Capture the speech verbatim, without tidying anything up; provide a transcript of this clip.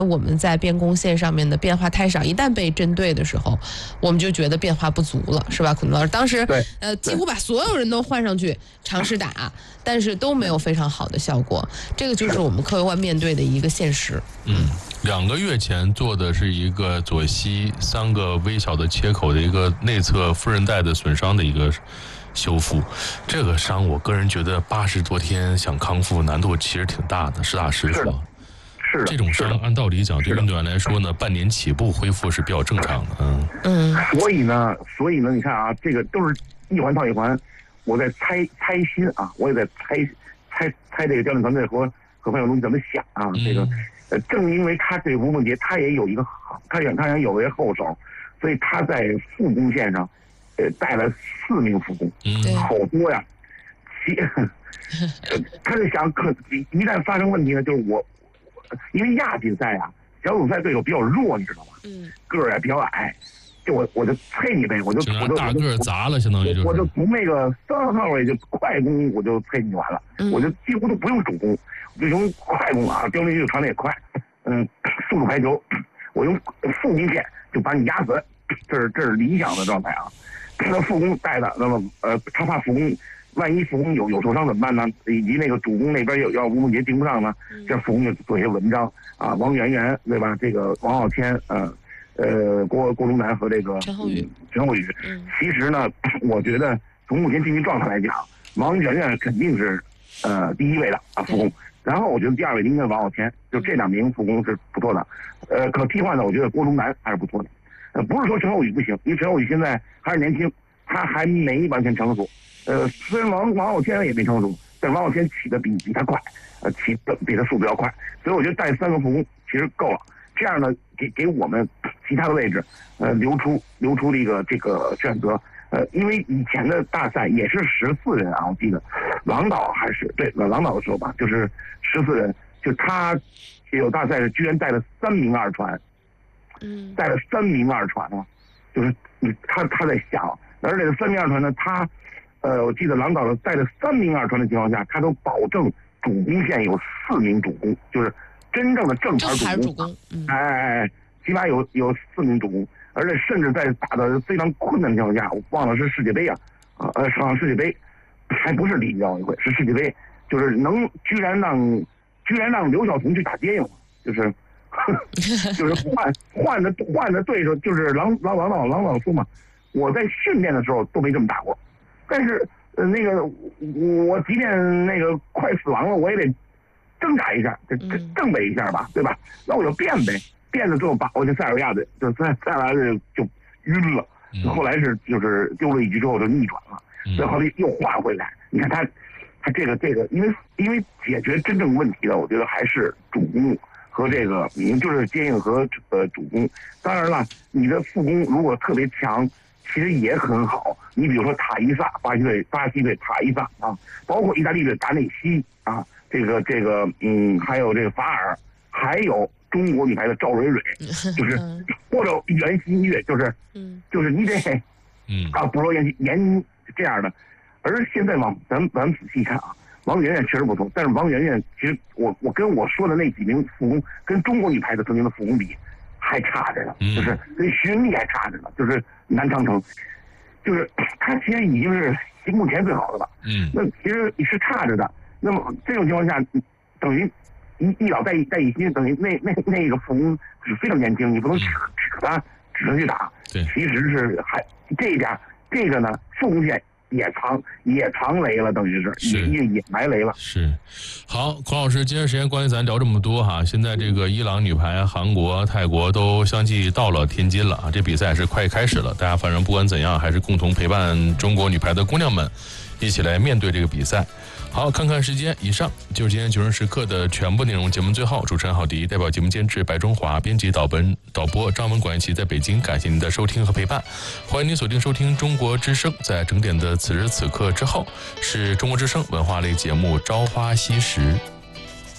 我们在边攻线上面的变化太少，一旦被针对的时候，我们就觉得变化不足了，是吧？可能当时呃几乎把所有人都换上去尝试打，但是都没有非常好的效果，这个就是我们科威面对的一个现实。 嗯，两个月前做的是一个左膝三个微小的切口的一个内侧副韧带的损伤的一个修复，这个伤我个人觉得八十多天想康复难度其实挺大的，实打实说。 是这种伤按道理讲对运动员来说呢，半年起步恢复是比较正常的。嗯嗯， 所以呢，所以呢，你看啊，这个都是一环套一环，我在猜猜心啊，我也在猜猜猜这个教练团队和和范晓东怎么想啊。这个呃，正因为他这个吴梦洁，他也有一个他想他想有一个后手，所以他在副攻线上呃带了四名副攻， 嗯， 好多呀。其他就想可一旦发生问题呢，就是我。因为亚锦赛啊，小组赛对手比较弱，你知道吧？嗯，个儿也比较矮，就我我就啐你呗，我就我就大个儿砸了，相当于就是， 我就从那个三号位就快攻，我就啐你完了，嗯、我就几乎都不用主攻，就用快攻啊，刁民就传的也快，嗯，速度排球，我用副攻线就把你压死，这是这是理想的状态啊。那副攻带的，那么呃，他怕副攻。万一副攻有有受伤怎么办呢？以及那个主攻那边有要吴梦洁盯不上呢，这副攻就做一些文章啊，王媛媛对吧？这个王傲谦，呃呃郭郭龙南和这个陈厚宇， 陈厚宇。嗯，其实呢，我觉得从目前竞技状态来讲，王媛媛肯定是呃第一位的啊副攻，然后我觉得第二位应该是王傲谦，就这两名副攻是不错的。呃，可替换的我觉得郭龙南还是不错的。呃，不是说陈厚宇不行，因为陈厚宇现在还是年轻，他还没完全成熟。呃，虽然王王傲谦也没成熟，但王傲谦起的比比他快，呃，起的比他速度要快，所以我觉得带三个副攻其实够了。这样呢，给给我们其他的位置，呃，留出留出这个这个选择。呃，因为以前的大赛也是十四人啊，我记得，郎导还是对郎导的时候吧，就是十四人，就他有大赛居然带了三名二传，嗯，带了三名二传啊，就是他他在想，而且三名二传呢，他。呃，我记得郎导带着三名二传的情况下，他都保证主攻线有四名主攻，就是真正的正牌主攻。嗯、哎哎哎，起码有有四名主攻，而且甚至在打的非常困难的情况下，我忘了是世界杯啊，啊呃，上世界杯，还不是里约奥运会，是世界杯，就是能居然让居然让刘晓彤去打接应，就是就是换换的换的对手，就是郎郎郎导郎导说嘛，我在训练的时候都没这么打过。但是，呃，那个我即便那个快死亡了，我也得挣扎一下，正正备一下吧，对吧？那我就变呗，变了之后把我这塞尔维亚队，就塞塞尔维亚队就晕了。后来是就是丢了一局之后就逆转了，所以后来又换回来。你看他，他这个这个，因为因为解决真正问题的，我觉得还是主攻和这个，嗯，就是接应和呃主攻。当然了，你的副攻如果特别强。其实也很好，你比如说塔伊萨，巴西队巴西队塔伊萨啊，包括意大利队达内西啊，这个这个嗯，还有这个法尔，还有中国女排的赵蕊蕊，就是或者袁心玥，就是就是你得嗯啊，不说袁袁这样的。而现在往咱咱们仔细看啊，王媛媛确实不错，但是王媛媛其实我我跟我说的那几名副攻跟中国女排的曾经的副攻比。还差着呢，就是跟徐云丽还差着呢，就是南长城，就是他其实已经是目前最好的了。嗯，那其实是差着的。那么这种情况下，等于一一老带一带一新，等于那那那个副攻是非常年轻，你不能指指他指他去打。对，其实是还这家这个呢副攻线。也藏也藏雷了，等于是也也也埋雷了。 是，好，孔老师，今天时间关系，咱聊这么多哈。现在这个伊朗女排、韩国、泰国都相继到了天津了啊，这比赛是快开始了。大家反正不管怎样，还是共同陪伴中国女排的姑娘们，一起来面对这个比赛。好，看看时间，以上就是今天九人时刻的全部内容。节目最后，主持人郝迪代表节目监制白中华，编辑导本导播张文管一起在北京，感谢您的收听和陪伴。欢迎您锁定收听中国之声，在整点的此时此刻之后，是中国之声文化类节目《朝花夕拾》。